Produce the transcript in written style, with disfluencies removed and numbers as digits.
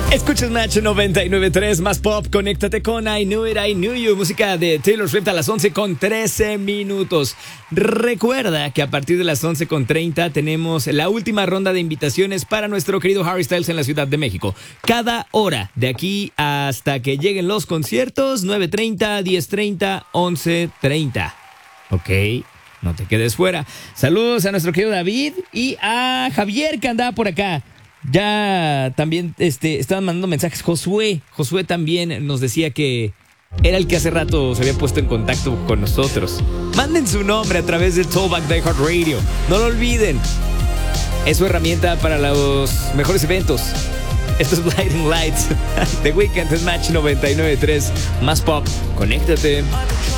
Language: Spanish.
Escuchas Match 99.3, más pop, conéctate con I Knew It, I Knew You, música de Taylor Swift a las 11:13. Recuerda que a partir de las 11:30 tenemos la última ronda de invitaciones para nuestro querido Harry Styles en la Ciudad de México. Cada hora, de aquí hasta que lleguen los conciertos, 9:30, 10:30, 11:30. Ok, no te quedes fuera. Saludos a nuestro querido David y a Javier, que andaba por acá. Ya también estaban mandando mensajes. Josué también nos decía que era el que hace rato se había puesto en contacto con nosotros. Manden su nombre a través del Tollback de iHeartRadio. No lo olviden. Es su herramienta para los mejores eventos. Esto es Blinding Lights. The Weeknd es Match 99.3. Más pop. Conéctate.